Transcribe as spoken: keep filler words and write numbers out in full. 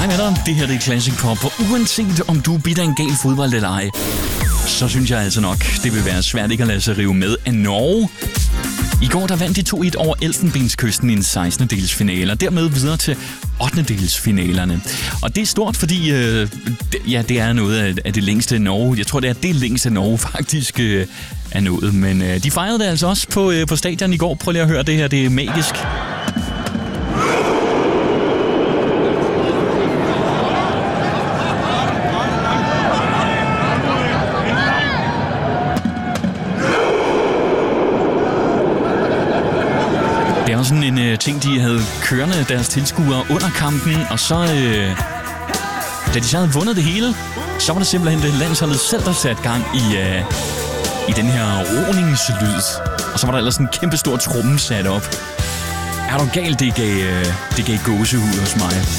Hej med dig, det her det er Classic Pop, og uanset om du er bidt af en gal fodbold eller ej, så synes jeg altså nok, det vil være svært ikke at lade sig rive med af Norge. I går der vandt de to et over Elfenbenskysten i en sekstende dels finale, og dermed videre til ottende dels finalerne. Og det er stort, fordi øh, ja, det er noget af, af det længste Norge. Jeg tror, det er det længste Norge faktisk øh, er nået. Men øh, de fejrede det altså også på, øh, på stadion i går. Prøv lige at høre det her, det er magisk. Det er sådan en uh, ting, de havde kørende deres tilskuere under kampen, og så, uh, da de så havde vundet det hele, så var det simpelthen det landsholdet selv, der satte gang i, uh, i den her roningslyd. Og så var der ellers en kæmpe stor tromme sat op. Er du galt, det gav, uh, det gav gåsehud hos mig.